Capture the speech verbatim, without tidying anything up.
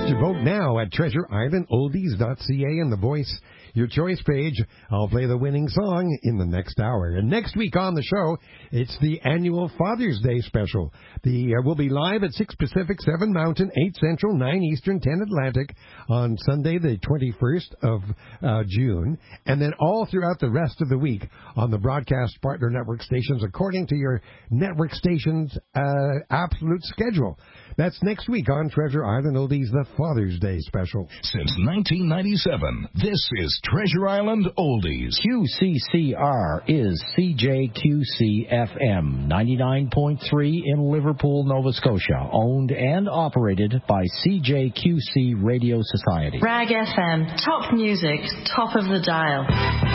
Cast your vote now at treasure island oldies dot c a and the Voice Your Choice page. I'll play the winning song in the next hour. And next week on the show, it's the annual Father's Day special. The uh, We'll be live at six Pacific, seven Mountain, eight Central, nine Eastern, ten Atlantic on Sunday, the twenty-first of uh, June. And then all throughout the rest of the week on the broadcast partner network stations according to your network station's uh, absolute schedule. That's next week on Treasure Island Oldies, the Father's Day special. Since nineteen ninety-seven, this is Treasure Island Oldies. Q C C R is C J Q C F M, ninety-nine point three in Liverpool, Nova Scotia. Owned and operated by C J Q C Radio Society. Rag F M, top music, top of the dial.